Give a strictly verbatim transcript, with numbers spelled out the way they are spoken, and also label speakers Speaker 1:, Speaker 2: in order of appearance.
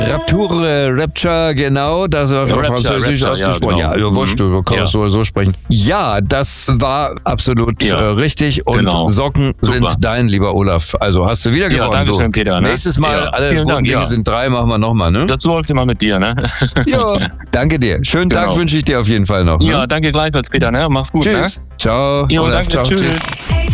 Speaker 1: Rapture, äh, Rapture, genau, das war
Speaker 2: Rapture,
Speaker 1: französisch
Speaker 2: Rapture,
Speaker 1: ausgesprochen.
Speaker 2: ja,
Speaker 1: Ja,
Speaker 2: genau.
Speaker 1: ja, wurscht, du kannst
Speaker 2: Ja.
Speaker 1: es so, so sprechen. Ja, das war absolut
Speaker 2: Ja.
Speaker 1: äh, richtig und
Speaker 2: Genau.
Speaker 1: Socken
Speaker 2: Super.
Speaker 1: sind dein, lieber Olaf. Also hast du wieder
Speaker 2: Ja,
Speaker 1: gewonnen.
Speaker 2: danke
Speaker 1: du.
Speaker 2: schön, Peter. Ne?
Speaker 1: Nächstes Mal,
Speaker 2: Ja.
Speaker 1: alle
Speaker 2: Vielen
Speaker 1: guten
Speaker 2: Dank,
Speaker 1: Dinge
Speaker 2: ja.
Speaker 1: sind drei, machen wir nochmal, ne?
Speaker 2: Das läuft immer mit dir, ne?
Speaker 1: Ja, danke dir. Schönen
Speaker 2: Genau.
Speaker 1: Tag wünsche ich dir auf jeden Fall noch. Ne?
Speaker 2: Ja, danke gleichfalls, Peter, ne? Mach's gut,
Speaker 1: Tschüss.
Speaker 2: ne?
Speaker 1: Ciao.
Speaker 2: Jo,
Speaker 1: Olaf,
Speaker 2: danke,
Speaker 1: ciao.
Speaker 2: tschüss.
Speaker 1: Tschüss.